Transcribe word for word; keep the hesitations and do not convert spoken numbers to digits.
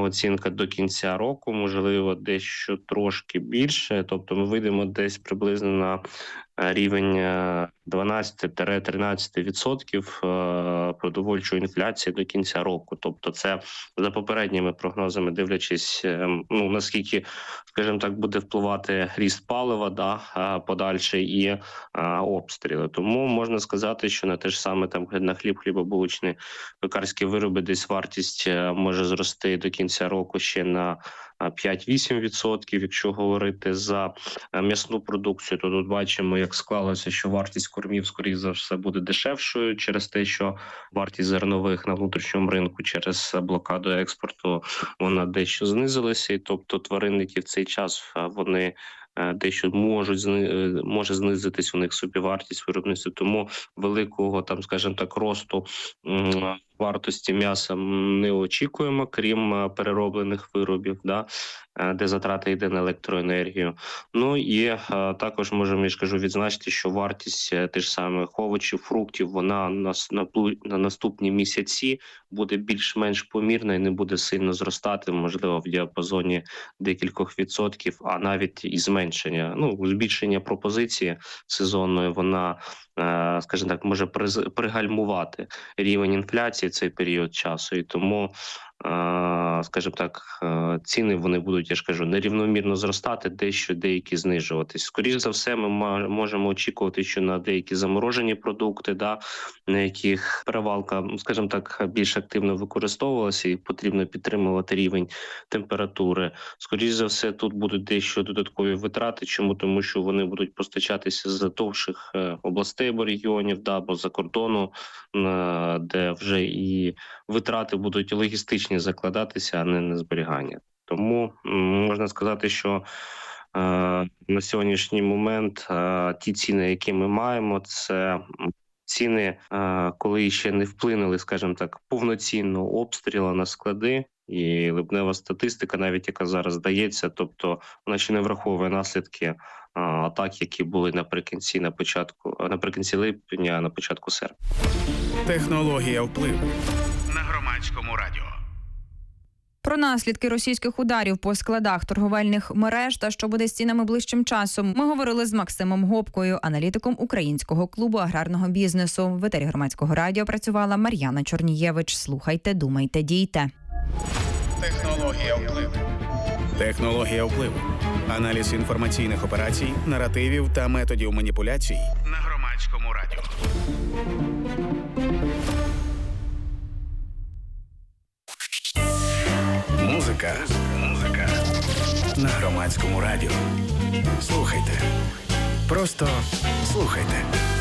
оцінка до кінця року, можливо, дещо трошки більше. Тобто ми вийдемо десь приблизно на рівень дванадцять-тринадцять відсотків продовольчої інфляції до кінця року. Тобто це за попередніми прогнозами, дивлячись, ну, наскільки, скажімо так, буде впливати ріст палива, да, подальший і а, обстріли. Тому можна сказати, що на те ж саме там на хліб, хлібобулочні, пекарські вироби десь вартість може зрости до кінця року ще на п'ять-вісім відсотків. Якщо говорити за м'ясну продукцію, то тут бачимо, як склалося, що вартість кормів, скоріше за все, буде дешевшою через те, що вартість зернових на внутрішньому ринку через блокаду експорту, вона дещо знизилася. І тобто тваринники в цей час вони дещо можуть може знизитись у них собівартість виробництва, тому великого там, скажімо так, росту вартості м'яса не очікуємо, крім перероблених виробів, да, де затрата йде на електроенергію. Ну і а, також можемо, я ж кажу, відзначити, що вартість тих самих овочів, фруктів, вона на, на, на наступні місяці буде більш-менш помірна і не буде сильно зростати, можливо, в діапазоні декількох відсотків, а навіть і зменшення. Ну, збільшення пропозиції сезонної, вона, скажімо так, може пригальмувати рівень інфляції в цей період часу. І тому, скажімо так, ціни вони будуть, я ж кажу, нерівномірно зростати, дещо деякі знижуватись. Скоріше за все, ми можемо очікувати, що на деякі заморожені продукти, да, на яких перевалка, скажімо так, більш активно використовувалася і потрібно підтримувати рівень температури. Скоріше за все, тут будуть дещо додаткові витрати. Чому? Тому що вони будуть постачатися з довших областей або регіонів, да, або за кордону, де вже і витрати будуть логістичні закладатися, а не на зберігання. Тому можна сказати, що е, на сьогоднішній момент е, ті ціни, які ми маємо, це ціни, е, коли ще не вплинули, скажімо так, повноцінно обстріли на склади. І липнева статистика, навіть яка зараз дається, тобто вона ще не враховує наслідки а, атак, які були наприкінці, на початку, наприкінці липня, на початку серпня. Технологія впливу на Громадському радіо. Про наслідки російських ударів по складах торговельних мереж та що буде з цінами ближчим часом ми говорили з Максимом Гопкою, аналітиком Українського клубу аграрного бізнесу. В етері Громадського радіо працювала Мар'яна Чорнієвич. Слухайте, думайте, дійте. Технологія впливу. Технологія впливу. Аналіз інформаційних операцій, наративів та методів маніпуляцій на Громадському радіо. Музика. Музика. На Громадському радіо. Слухайте. Просто слухайте.